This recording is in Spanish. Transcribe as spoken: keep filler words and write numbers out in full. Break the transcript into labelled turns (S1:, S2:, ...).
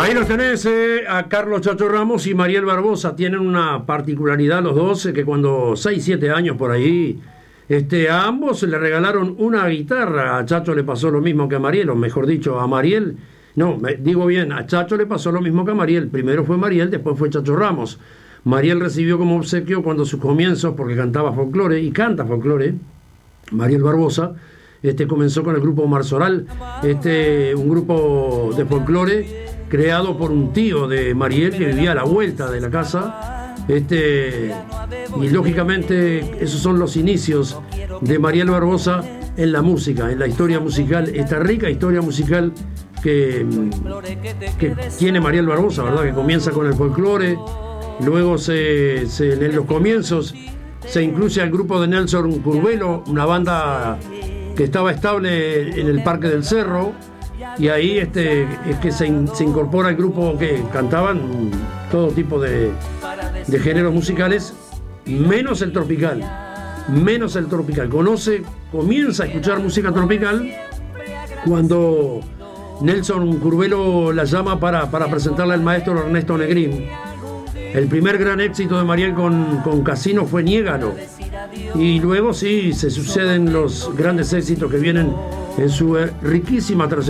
S1: Ahí los tenés, eh, a Carlos Chacho Ramos y Mariel Barbosa. Tienen una particularidad los dos, eh, que cuando seis, siete años por ahí, este, a ambos le regalaron una guitarra. A Chacho le pasó lo mismo que a Mariel, o mejor dicho, a Mariel, no, me, digo bien, a Chacho le pasó lo mismo que a Mariel. Primero fue Mariel, después fue Chacho Ramos. Mariel recibió como obsequio cuando sus comienzos, porque cantaba folclore y canta folclore, Mariel Barbosa, este, comenzó con el grupo Marzoral, este, un grupo de folclore creado por un tío de Mariel que vivía a la vuelta de la casa, este, y lógicamente esos son los inicios de Mariel Barbosa en la música, en la historia musical, esta rica historia musical que, que tiene Mariel Barbosa, ¿verdad? Que comienza con el folclore, luego se, se, en los comienzos se incluye al grupo de Nelson Curvelo, una banda que estaba estable en el Parque del Cerro, y ahí este, es que se, in, se incorpora el grupo que cantaban todo tipo de, de géneros musicales, menos el tropical, menos el tropical. Conoce, comienza a escuchar música tropical cuando Nelson Curvelo la llama para, para presentarla al maestro Ernesto Negrín. El primer gran éxito de Mariel con, con Casino fue Niégalo. Y luego sí, se suceden los grandes éxitos que vienen en su riquísima trayectoria.